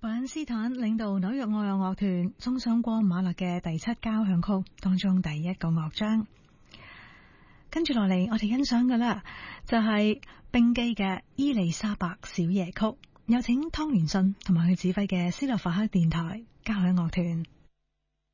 伯恩斯坦領導紐約愛樂樂團送上過馬勒嘅第7交響曲當中第一個樂章。跟住落嚟，我哋欣賞嘅啦就係冰基嘅伊麗莎白小夜曲，有請湯連信同埋佢指揮嘅斯洛伐克電台交響樂團。